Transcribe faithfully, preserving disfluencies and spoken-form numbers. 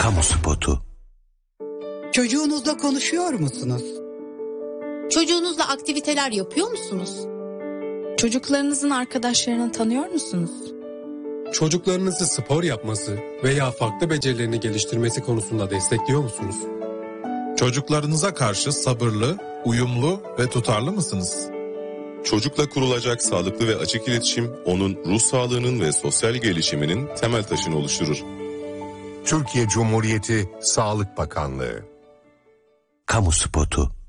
Kamu spotu. Çocuğunuzla konuşuyor musunuz? Çocuğunuzla aktiviteler yapıyor musunuz? Çocuklarınızın arkadaşlarını tanıyor musunuz? Çocuklarınızı spor yapması veya farklı becerilerini geliştirmesi konusunda destekliyor musunuz? Çocuklarınıza karşı sabırlı, uyumlu ve tutarlı mısınız? Çocukla kurulacak sağlıklı ve açık iletişim onun ruh sağlığının ve sosyal gelişiminin temel taşını oluşturur. Türkiye Cumhuriyeti Sağlık Bakanlığı. Kamu spotu.